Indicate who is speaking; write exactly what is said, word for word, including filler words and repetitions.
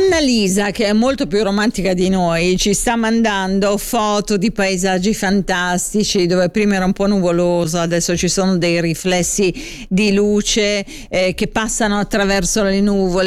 Speaker 1: Annalisa, che è molto più romantica di noi, ci sta mandando foto di paesaggi fantastici dove prima era un po' nuvoloso, adesso ci sono dei riflessi di luce eh, che passano attraverso le nuvole.